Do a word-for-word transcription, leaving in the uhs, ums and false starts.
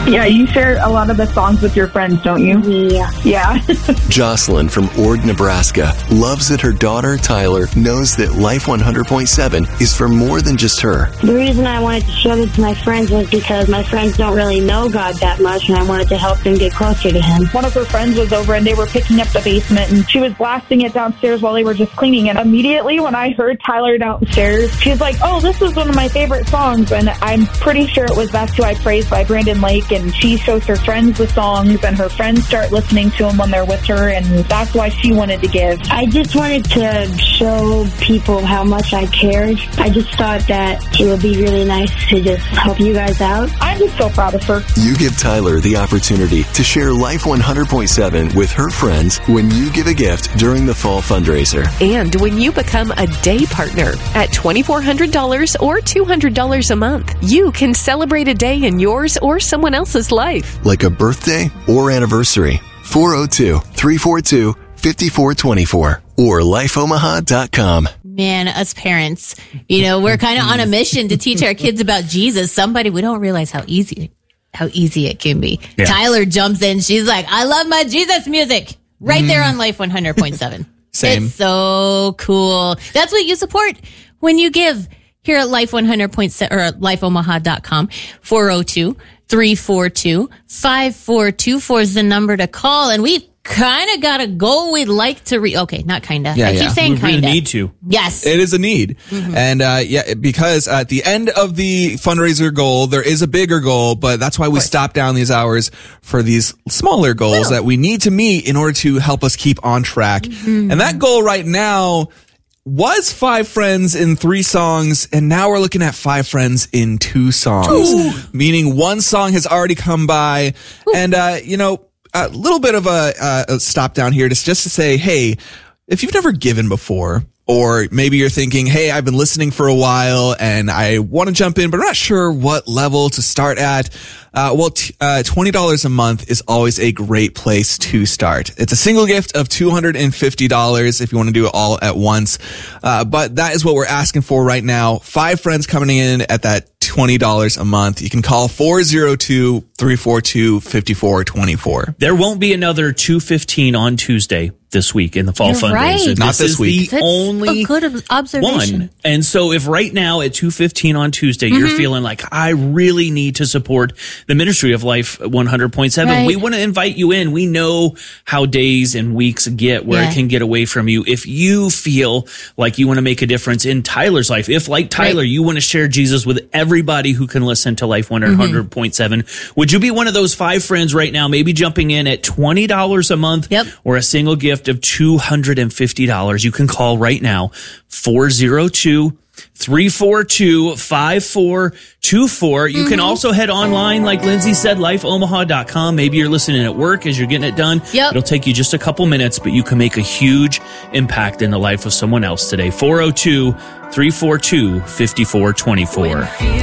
Yeah, you share a lot of the songs with your friends, don't you? Yeah. Yeah. Jocelyn from Ord, Nebraska loves that her daughter Tyler knows that Life one hundred point seven is for more than just her. The reason I wanted to show this to my friends was because my friends don't really know God that much, and I wanted to help them get closer to Him. One of her friends was over, and they were picking up the basement, and she was blasting it downstairs while they were just cleaning. And immediately when I heard Tyler downstairs, she's like, oh, this is one of my favorite songs. And I'm pretty sure it was That's Who I Praise by Brandon Lake. And she shows her friends the songs, and her friends start listening to them when they're with her. And that's why she wanted to give. I just wanted to show people how much I cared. I just thought that it would be really nice to just help you guys out. I'm just so proud of her. You give Tyler the opportunity to share Life one hundred point seven with her friends when you give a gift during the fall fundraiser. And when you become a day partner at twenty-four hundred dollars or two hundred dollars a month, you can celebrate a day in yours or someone else's life. Like a birthday or anniversary. four oh two, three four two, five four two four or life omaha dot com. Man, us parents, you know, we're kind of on a mission to teach our kids about Jesus. Somebody, we don't realize how easy, how easy it can be. Yeah. Tyler jumps in. She's like, I love my Jesus music. Right mm. there on Life one hundred point seven. Same. It's so cool. That's what you support when you give here at Life one hundred point seven or at life omaha dot com. four oh two, three four two, five four two four is the number to call. And we've kind of got a goal we'd like to reach. Okay, not kind of. Yeah, I keep yeah. saying we kind of. really need to. Yes. It is a need. Mm-hmm. And, uh, yeah, because at the end of the fundraiser goal, there is a bigger goal, but that's why we stop down these hours for these smaller goals Well. that we need to meet in order to help us keep on track. Mm-hmm. And that goal right now was five friends in three songs, and now we're looking at five friends in two songs, Ooh. meaning one song has already come by. Ooh. And, uh, you know, a little bit of a, uh, a stop down here just, just to say, hey, if you've never given before, or maybe you're thinking, hey, I've been listening for a while and I want to jump in, but I'm not sure what level to start at. Uh, well, t- uh, twenty dollars a month is always a great place to start. It's a single gift of two hundred fifty dollars if you want to do it all at once. Uh, but that is what we're asking for right now. Five friends coming in at that twenty dollars a month. You can call four oh two, three four two, five four two four. There won't be another two fifteen on Tuesday this week in the fall You're fundraiser. right. Not this is week. The That's only a good observation. one. And so if right now at two fifteen on Tuesday, Mm-hmm. you're feeling like I really need to support the ministry of Life one hundred point seven, Right. we want to invite you in. We know how days and weeks get where Yeah. it can get away from you. If you feel like you want to make a difference in Tyler's life, if like Tyler, Right. you want to share Jesus with everybody who can listen to Life one hundred point seven, mm-hmm. would you be one of those five friends right now, maybe jumping in at twenty dollars a month Yep. or a single gift of two hundred fifty dollars? You can call right now, four oh two, three four two, five four two four. You mm-hmm. can also head online, like Lindsay said, life omaha dot com. Maybe you're listening at work as you're getting it done. Yep. It'll take you just a couple minutes, but you can make a huge impact in the life of someone else today. four oh two, three four two, five four two four.